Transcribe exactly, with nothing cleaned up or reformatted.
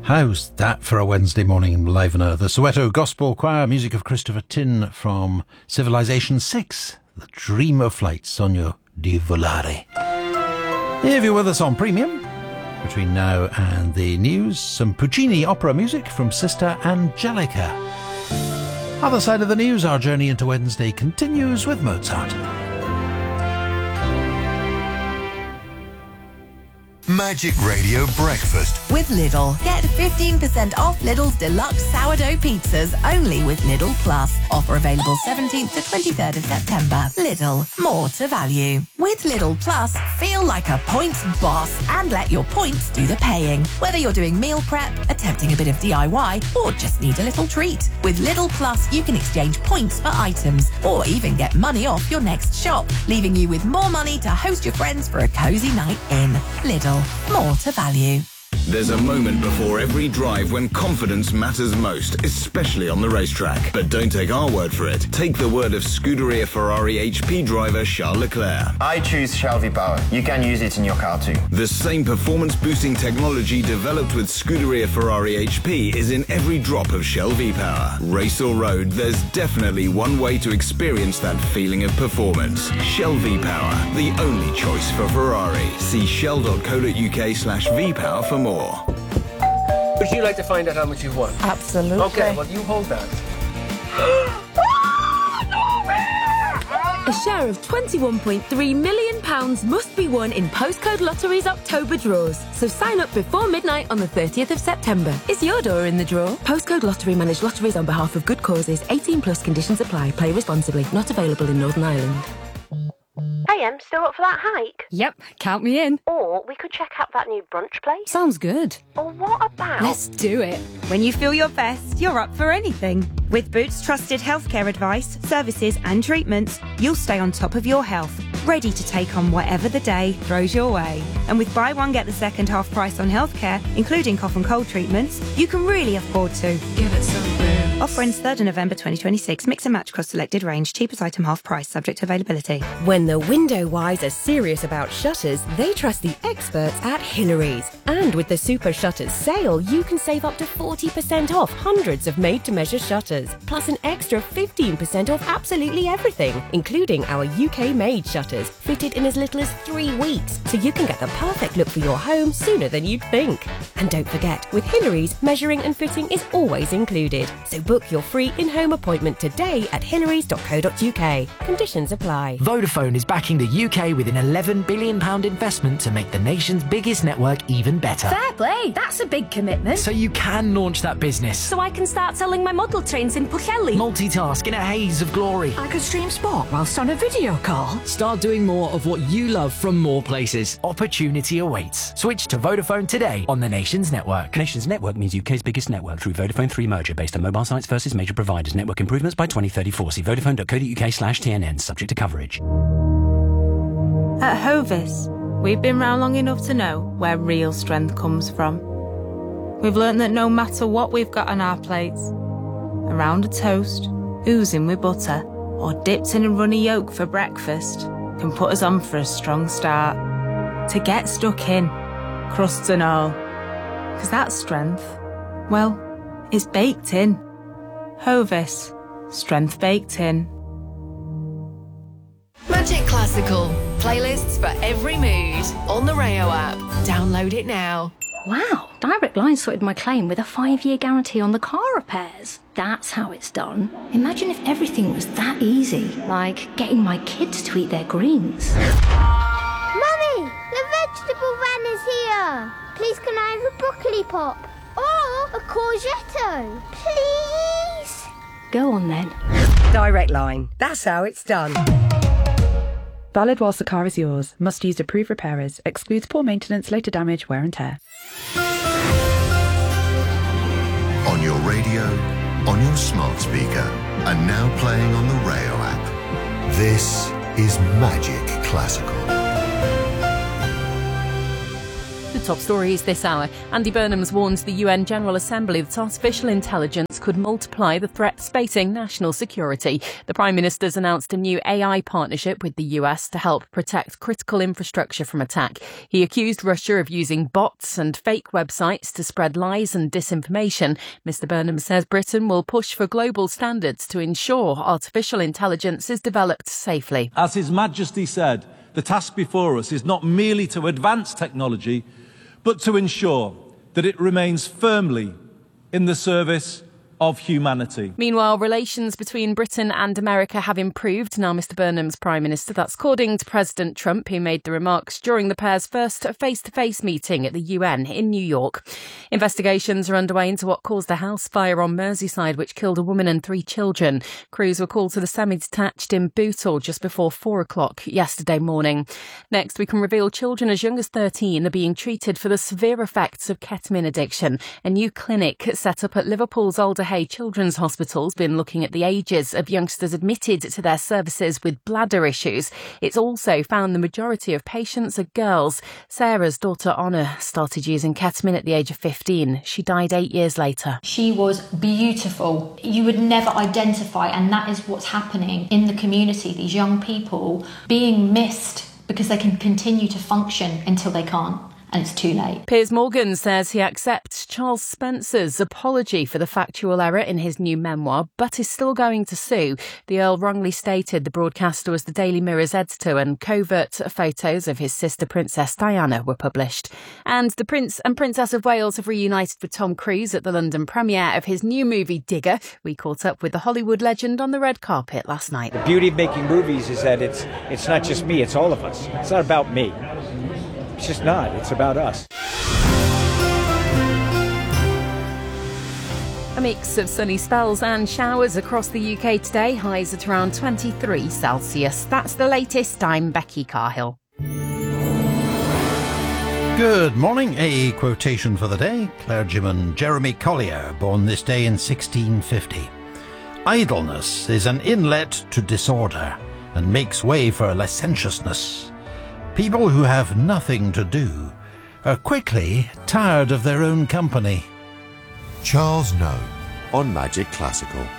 How's that for a Wednesday morning live on Earth? The Soweto Gospel Choir, music of Christopher Tin from Civilization six, The Dream of Flight, Sogno di Volare. If you're with us on Premium, between now and the news, some Puccini opera music from Sister Angelica. Other side of the news, our journey into Wednesday continues with Mozart. Magic Radio Breakfast with Lidl. Get fifteen percent off Lidl's deluxe sourdough pizzas only with Lidl Plus. Offer available seventeenth to twenty-third of September. Lidl, more to value. With Lidl Plus, feel like a points boss and let your points do the paying. Whether you're doing meal prep, attempting a bit of D I Y, or just need a little treat. With Lidl Plus, you can exchange points for items or even get money off your next shop, leaving you with more money to host your friends for a cosy night in. Lidl, more to value. There's a moment before every drive when confidence matters most, especially on the racetrack. But don't take our word for it. Take the word of Scuderia Ferrari H P driver Charles Leclerc. I choose Shell V-Power. You can use it in your car too. The same performance-boosting technology developed with Scuderia Ferrari H P is in every drop of Shell V-Power. Race or road, there's definitely one way to experience that feeling of performance. Shell V-Power, the only choice for Ferrari. See shell.co.uk slash V-Power for more. Would you like to find out how much you've won? Absolutely. Okay, well, you hold that. A share of twenty-one point three million pounds must be won in Postcode Lottery's October draws. So sign up before midnight on the thirtieth of September. Is your door in the draw? Postcode Lottery manage lotteries on behalf of good causes. eighteen plus conditions apply. Play responsibly. Not available in Northern Ireland. Hey, Em, still up for that hike? Yep, count me in. Or we could check out that new brunch place. Sounds good. Or what about... Let's do it. When you feel your best, you're up for anything. With Boots trusted healthcare advice, services and treatments, you'll stay on top of your health, ready to take on whatever the day throws your way. And with buy one, get the second half price on healthcare, including cough and cold treatments, you can really afford to. Give it some Boots. Offer ends third of November twenty twenty-six. Mix and match across selected range. Cheapest item half price, subject to availability. When the window wise are serious about shutters, they trust the experts at Hillary's. And with the Super Shutters sale, you can save up to forty percent off hundreds of made-to-measure shutters, plus an extra fifteen percent off absolutely everything, including our U K-made shutters, fitted in as little as three weeks, so you can get the perfect look for your home sooner than you'd think. And don't forget, with Hillary's, measuring and fitting is always included. So book your free in-home appointment today at hillarys dot co dot uk. Conditions apply. Vodafone is backing the U K with an eleven billion pounds investment to make the nation's biggest network even better. Fair play, that's a big commitment. So you can launch that business. So I can start selling my model trains in Pwllheli. Multitask in a haze of glory. I could stream sport whilst on a video call. Start doing more of what you love from more places. Opportunity awaits. Switch to Vodafone today on the Nation's network. Nation's network means U K's biggest network through Vodafone three merger based on mobile sites versus major providers. Network improvements by twenty thirty-four. See vodafone dot co dot uk slash T N N. Subject to coverage. At Hovis, we've been round long enough to know where real strength comes from. We've learned that no matter what we've got on our plates, a round of toast, oozing with butter, or dipped in a runny yolk for breakfast can put us on for a strong start. To get stuck in, crusts and all. Because that strength, well, it's baked in. Hovis, strength baked in. Magic Classical. Playlists for every mood. On the Rayo app. Download it now. Wow, Direct Line sorted my claim with a five-year guarantee on the car repairs. That's how it's done. Imagine if everything was that easy, like getting my kids to eat their greens. Mummy, the vegetable van is here. Please can I have a broccoli pop? Or a courgette? Please? Go on then. Direct Line. That's how it's done. Valid whilst the car is yours. Must use approved repairers. Excludes poor maintenance, later damage, wear and tear. On your radio, on your smart speaker, and now playing on the Rayo app. This is Magic Classical. The top story is this hour. Andy Burnham's warns the U N General Assembly that artificial intelligence attacks could multiply the threats facing national security. The Prime Minister's announced a new A I partnership with the U S to help protect critical infrastructure from attack. He accused Russia of using bots and fake websites to spread lies and disinformation. Mister Burnham says Britain will push for global standards to ensure artificial intelligence is developed safely. As His Majesty said, the task before us is not merely to advance technology, but to ensure that it remains firmly in the service of humanity. Meanwhile, relations between Britain and America have improved. Now Mister Burnham's Prime Minister. That's according to President Trump, who made the remarks during the pair's first face-to-face meeting at the U N in New York. Investigations are underway into what caused a house fire on Merseyside, which killed a woman and three children. Crews were called to the semi-detached in Bootle just before four o'clock yesterday morning. Next, we can reveal children as young as thirteen are being treated for the severe effects of ketamine addiction. A new clinic set up at Liverpool's Alder Hey Children's Hospital's been looking at the ages of youngsters admitted to their services with bladder issues. It's also found the majority of patients are girls. Sarah's daughter Honor started using ketamine at the age of fifteen. She died eight years later. She was beautiful. You would never identify, and that is what's happening in the community. These young people being missed because they can continue to function until they can't. And it's too late. Piers Morgan says he accepts Charles Spencer's apology for the factual error in his new memoir, but is still going to sue. The Earl wrongly stated the broadcaster was the Daily Mirror's editor, and covert photos of his sister Princess Diana were published. And the Prince and Princess of Wales have reunited with Tom Cruise at the London premiere of his new movie Digger. We caught up with the Hollywood legend on the red carpet last night. The beauty of making movies is that it's it's not just me, it's all of us. It's not about me. It's just not. It's about us. A mix of sunny spells and showers across the U K today. Highs at around twenty-three Celsius. That's the latest. I'm Becky Carhill. Good morning. A quotation for the day. Clergyman Jeremy Collier, born this day in sixteen fifty. Idleness is an inlet to disorder and makes way for licentiousness. People who have nothing to do are quickly tired of their own company. Charles No on Magic Classical.